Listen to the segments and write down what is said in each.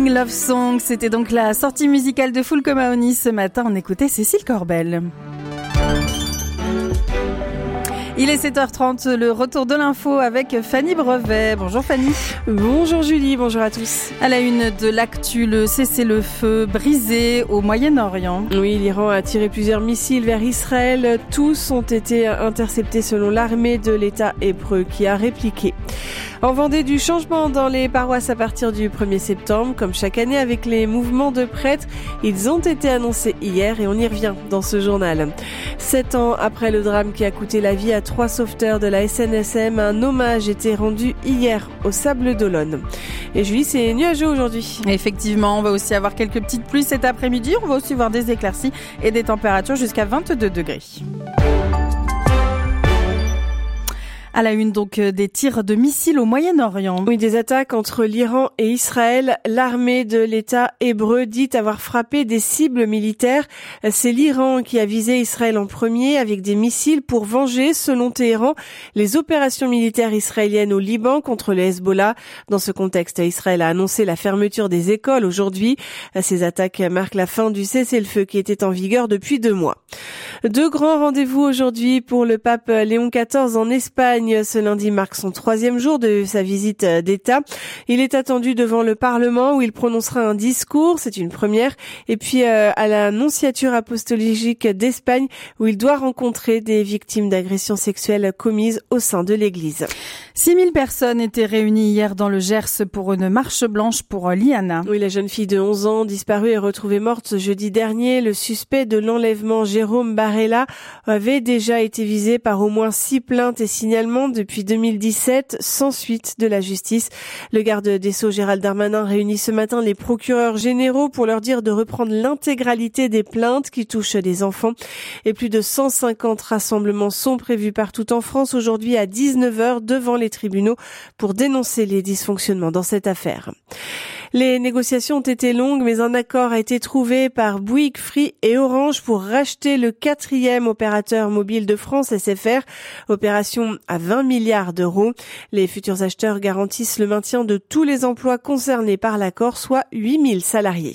Morning Love Song, c'était donc la sortie musicale de Full Comaoni. Ce matin, on écoutait Cécile Corbel. Il est 7h30, le retour de l'info avec Fanny Brevet. Bonjour Fanny. Bonjour Julie, bonjour à tous. À la une de l'actu, le cessez-le-feu brisé au Moyen-Orient. Oui, l'Iran a tiré plusieurs missiles vers Israël. Tous ont été interceptés selon l'armée de l'État hébreu qui a répliqué. En Vendée, du changement dans les paroisses à partir du 1er septembre. Comme chaque année avec les mouvements de prêtres, ils ont été annoncés hier et on y revient dans ce journal. 7 ans après le drame qui a coûté la vie à 3 sauveteurs de la SNSM, un hommage était rendu hier au Sable d'Olonne. Et Julie, c'est nuageux aujourd'hui. Effectivement, on va aussi avoir quelques petites pluies cet après-midi. On va aussi voir des éclaircies et des températures jusqu'à 22 degrés. À la une donc des tirs de missiles au Moyen-Orient. Oui, des attaques entre l'Iran et Israël. L'armée de l'État hébreu dit avoir frappé des cibles militaires. C'est l'Iran qui a visé Israël en premier avec des missiles pour venger, selon Téhéran, les opérations militaires israéliennes au Liban contre le Hezbollah. Dans ce contexte, Israël a annoncé la fermeture des écoles aujourd'hui. Ces attaques marquent la fin du cessez-le-feu qui était en vigueur depuis 2 mois. 2 grands rendez-vous aujourd'hui pour le pape Léon XIV en Espagne. Ce lundi marque son 3e jour de sa visite d'État. Il est attendu devant le Parlement où il prononcera un discours, c'est une première, et puis à la Nonciature apostolique d'Espagne où il doit rencontrer des victimes d'agressions sexuelles commises au sein de l'Église. 6000 personnes étaient réunies hier dans le Gers pour une marche blanche pour Liana. Oui, la jeune fille de 11 ans disparue et retrouvée morte jeudi dernier. Le suspect de l'enlèvement, Jérôme Barella, avait déjà été visé par au moins 6 plaintes et signalements depuis 2017, sans suite de la justice. Le garde des Sceaux, Gérald Darmanin, réunit ce matin les procureurs généraux pour leur dire de reprendre l'intégralité des plaintes qui touchent des enfants. Et plus de 150 rassemblements sont prévus partout en France aujourd'hui à 19h devant les tribunaux pour dénoncer les dysfonctionnements dans cette affaire. Les négociations ont été longues, mais un accord a été trouvé par Bouygues, Free et Orange pour racheter le 4e opérateur mobile de France, SFR. Opération à 20 milliards d'euros. Les futurs acheteurs garantissent le maintien de tous les emplois concernés par l'accord, soit 8000 salariés.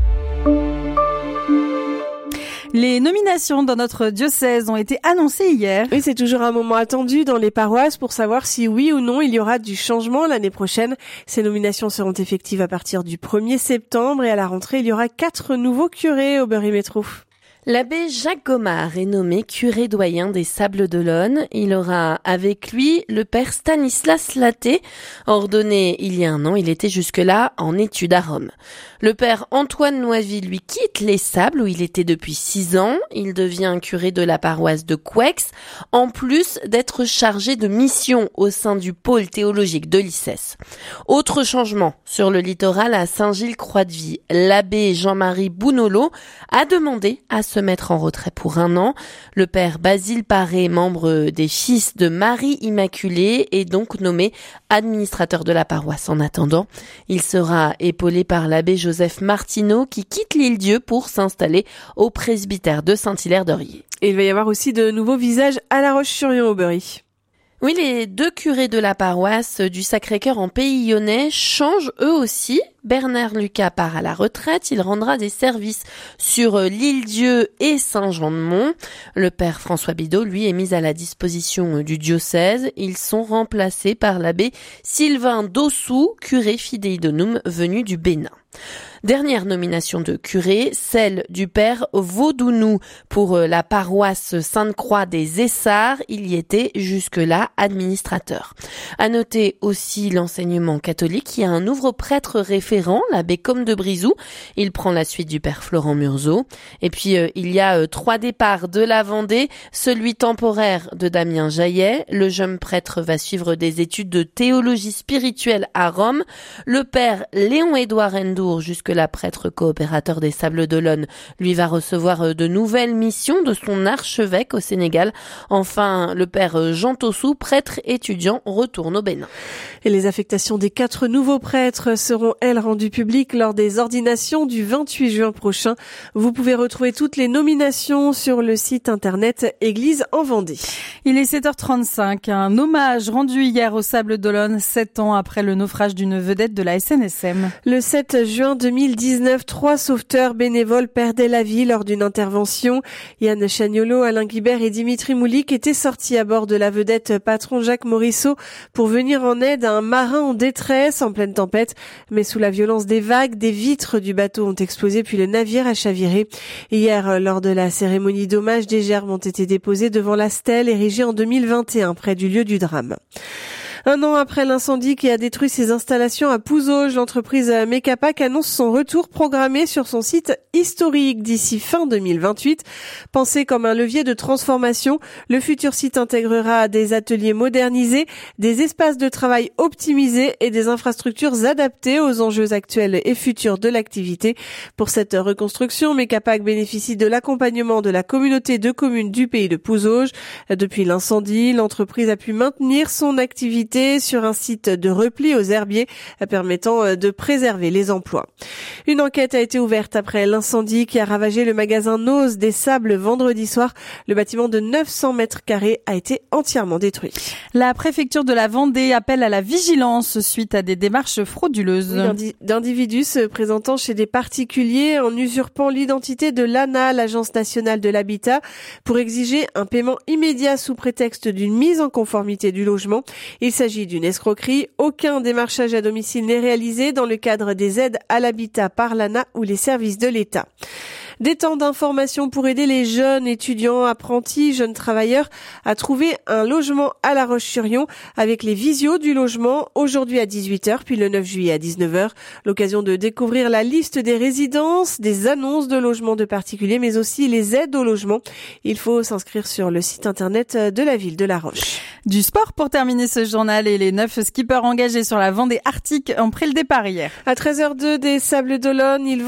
Les nominations dans notre diocèse ont été annoncées hier. Oui, c'est toujours un moment attendu dans les paroisses pour savoir si oui ou non il y aura du changement l'année prochaine. Ces nominations seront effectives à partir du 1er septembre et à la rentrée, il y aura 4 nouveaux curés au Bury Métro. L'abbé Jacques Gomard est nommé curé doyen des Sables d'Olonne. Il aura avec lui le père Stanislas Laté, ordonné il y a 1 an. Il était jusque-là en études à Rome. Le père Antoine Noisy, lui, quitte les Sables où il était depuis 6 ans. Il devient curé de la paroisse de Couex, en plus d'être chargé de mission au sein du pôle théologique de l'ICES. Autre changement sur le littoral à Saint-Gilles-Croix-de-Vie. L'abbé Jean-Marie Bounolo a demandé à se mettre en retrait pour 1 an. Le père Basile Paré, membre des Fils de Marie Immaculée, est donc nommé administrateur de la paroisse. En attendant, il sera épaulé par l'abbé Joseph Martineau qui quitte l'Île-Dieu pour s'installer au presbytère de Saint-Hilaire-d'Orier. Et il va y avoir aussi de nouveaux visages à La Roche-sur-Yon au Bury. Oui, les 2 curés de la paroisse du Sacré-Cœur en Pays Lyonnais changent eux aussi. Bernard Lucas part à la retraite, il rendra des services sur l'Île-Dieu et Saint-Jean-de-Mont. Le père François Bidot, lui, est mis à la disposition du diocèse. Ils sont remplacés par l'abbé Sylvain Dossou, curé fidei donum venu du Bénin. Dernière nomination de curé, celle du père Vaudounou pour la paroisse Sainte-Croix des Essarts. Il y était jusque-là administrateur. À noter aussi l'enseignement catholique. Il y a un nouveau prêtre référent, l'abbé Comte de Brizou. Il prend la suite du père Florent Murzeau. Et puis il y a 3 départs de la Vendée. Celui temporaire de Damien Jaillet. Le jeune prêtre va suivre des études de théologie spirituelle à Rome. Le père Léon-Édouard Endour, jusque Nicolas, prêtre coopérateur des Sables d'Olonne, lui va recevoir de nouvelles missions de son archevêque au Sénégal. Enfin, le père Jean Tossou, prêtre étudiant, retourne au Bénin. Et les affectations des 4 nouveaux prêtres seront, elles, rendues publiques lors des ordinations du 28 juin prochain. Vous pouvez retrouver toutes les nominations sur le site internet Église en Vendée. Il est 7h35. Un hommage rendu hier aux Sables d'Olonne, 7 ans après le naufrage d'une vedette de la SNSM. Le 7 juin 2019, 3 sauveteurs bénévoles perdaient la vie lors d'une intervention. Yann Chagnolo, Alain Guibert et Dimitri Moulik étaient sortis à bord de la vedette patron Jacques Morisseau pour venir en aide à un marin en détresse en pleine tempête. Mais sous la violence des vagues, des vitres du bateau ont explosé puis le navire a chaviré. Hier, lors de la cérémonie d'hommage, des gerbes ont été déposées devant la stèle érigée en 2021 près du lieu du drame. Un an après l'incendie qui a détruit ses installations à Pouzauges, l'entreprise Mecapac annonce son retour programmé sur son site historique d'ici fin 2028. Pensé comme un levier de transformation, le futur site intégrera des ateliers modernisés, des espaces de travail optimisés et des infrastructures adaptées aux enjeux actuels et futurs de l'activité. Pour cette reconstruction, Mecapac bénéficie de l'accompagnement de la communauté de communes du pays de Pouzauges. Depuis l'incendie, l'entreprise a pu maintenir son activité sur un site de repli aux herbiers permettant de préserver les emplois. Une enquête a été ouverte après l'incendie qui a ravagé le magasin Nose des Sables vendredi soir. Le bâtiment de 900 mètres carrés a été entièrement détruit. La préfecture de la Vendée appelle à la vigilance suite à des démarches frauduleuses. D'individus se présentant chez des particuliers en usurpant l'identité de l'ANA, l'Agence nationale de l'habitat, pour exiger un paiement immédiat sous prétexte d'une mise en conformité du logement. Il s'agit d'une escroquerie. Aucun démarchage à domicile n'est réalisé dans le cadre des aides à l'habitat par l'ANA ou les services de l'État. Des temps d'information pour aider les jeunes étudiants, apprentis, jeunes travailleurs à trouver un logement à La Roche-sur-Yon avec les visios du logement aujourd'hui à 18h puis le 9 juillet à 19h. L'occasion de découvrir la liste des résidences, des annonces de logements de particuliers mais aussi les aides au logement. Il faut s'inscrire sur le site internet de la ville de La Roche. Du sport pour terminer ce journal et les 9 skippers engagés sur la Vendée Arctique ont pris le départ hier. À 13h02 des Sables d'Olonne,